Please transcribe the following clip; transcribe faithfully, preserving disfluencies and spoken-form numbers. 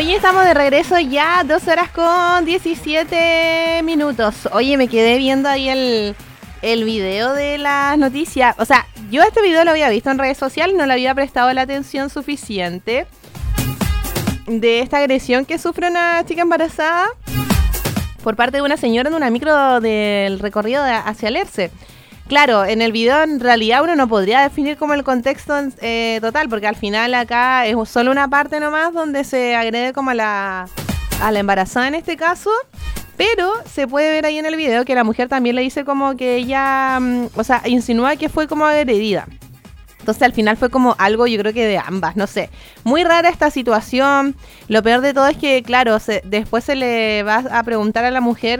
Oye, estamos de regreso ya, dos horas con diecisiete minutos. Oye, me quedé viendo ahí el, el video de las noticias. O sea, yo este video lo había visto en redes sociales, no le había prestado la atención suficiente de esta agresión que sufre una chica embarazada por parte de una señora en una micro del recorrido de hacia Lerce. Claro, en el video en realidad uno no podría definir como el contexto eh, total, porque al final acá es solo una parte nomás donde se agrede como a la, a la embarazada en este caso, pero se puede ver ahí en el video que la mujer también le dice como que ella, um, o sea, insinúa que fue como agredida. Entonces al final fue como algo, yo creo que de ambas, no sé. Muy rara esta situación. Lo peor de todo es que, claro, se, después se le va a preguntar a la mujer